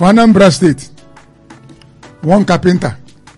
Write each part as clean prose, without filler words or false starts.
For Anambra State, one carpenter,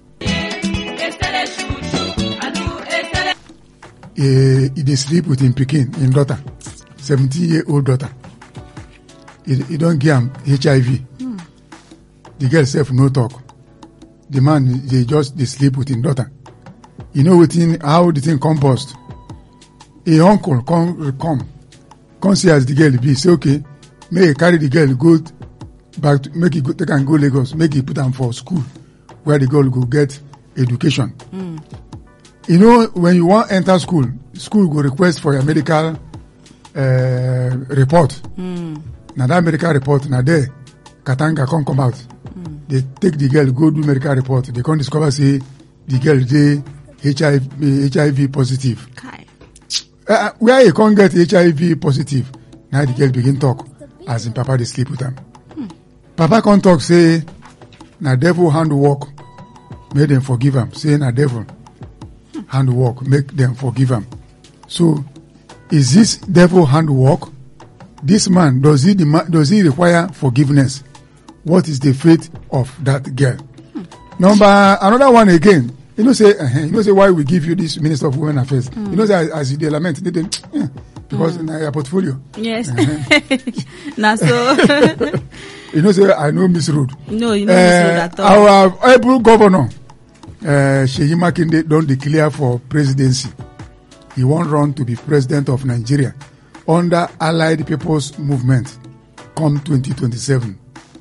he dey sleep with him pikin, him daughter, 17-year-old daughter. He don't give him HIV. The girl self no talk. The man they sleep with him daughter. You know how the thing compost. A uncle come see as the girl be, say okay, make he carry the girl go back to, make he go, take and go Lagos, make he put am for school where the girl go get education. You know, when you want enter school go request for your medical report. Now that medical report, now there, Katanga come out. They take the girl, go do medical report. They can't discover, say, the girl dey HIV positive. Where you can't get HIV positive, now the girl begin talk as in Papa they sleep with them. Papa can't talk, say, na devil handwork, make them forgive him. Say, na devil handwork, make them forgive him. So, is this devil handwork? This man, does he require forgiveness? What is the fate of that girl? Another one again. You know say why we give you this Minister of Women Affairs. You know say as they lament, because in your portfolio. Yes. Now so. You know say I know Miss Road. No, you know Miss Road at all. Our able governor, Seyi Makinde, don't declare for presidency. He won't run to be president of Nigeria under Allied People's Movement come 2027.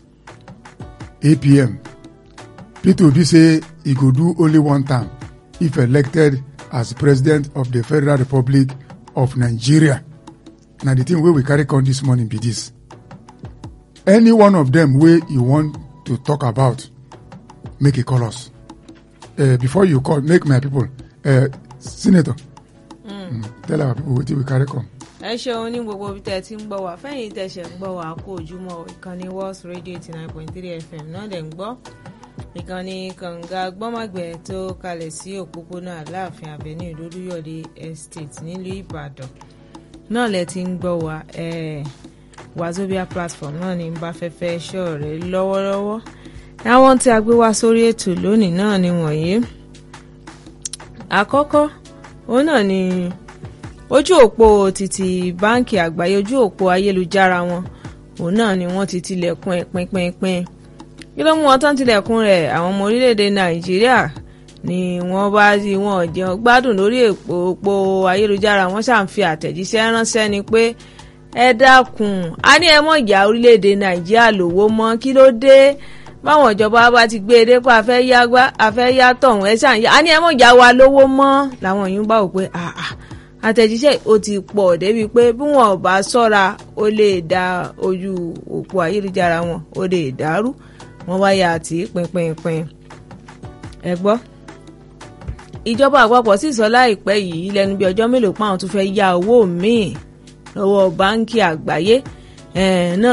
APM. Peter Obi say he could do only one term if elected as president of the Federal Republic of Nigeria. Now the thing where we carry on this morning be this. Any one of them where you want to talk about, make a call us. Before you call, make my people. Senator, tell our people what we carry on. Ẹ ṣeun ní gbogbo bí tẹ́ ti ń gbọ́ wá fẹ́yìn tẹ́ ṣe ń gbọ́ wá kó ojúmọ́ ìkànnì World Radio 89.3 FM náà dẹ̀ ń gbọ́ ìkànnì kànga gbọ́mọ̀gbẹ́ tó kalẹ̀ sí òpópónà Aláàfin Avenue Olúyọ̀lé Estate nílùú Ìbàdàn náà lẹ ti ń gbọ́ wá Wazobia platform náà ní bá fẹ́fẹ́ ṣọ́ rẹ̀ lọ́wọ́lọ́wọ́ àwọn tí a gbé wá sórí ètò lónìí náà ni wọ̀nyí. Àkọ́kọ́ òun náà ni ojú òpó títí báǹkì àgbáyé ojú òpó ayélujára wọn òun náà ni wọ́n ti tilẹ̀kùn ẹ̀ pínpínpín kí ló mú wọn tán tilẹ̀kùn rẹ̀ àwọn ọmọ orílẹ̀-èdè Nàìjíríà ni wọ́n bá rí wọn jẹun gbádùn lórí òpó ayélujára wọn ṣáà ń fi àtẹ̀jíṣẹ́ ránṣẹ́ ni pé ẹ dákun a ní ẹ mọ̀ ìyá orílẹ̀-èdè Nàìjíríà lówó mọ́ kí ló dé báwọn ìjọba bá ti gbé e dé pé afẹ́ yá tọ̀hún ẹ ṣáà ń yá a ní ẹ mọ̀ ìyá wa lówó mọ́ làwọn yìí ń bá wò pé àtẹ̀jíṣẹ́ ó ti pọ̀ débi pé bí wọn ò bá ṣọ́ra ó lè da ojú òpó ayélujára wọn ó lè dàrú wọn wáyà àti pínpínpín. ẹ gbọ́ ìjọba àpapọ̀ sì sọ láìpẹ́ yìí lẹ́nu bí ọjọ́ mélòó pàwọn tún fẹ́ yá owó míì lọ́wọ́ báńkì àgbáyé náà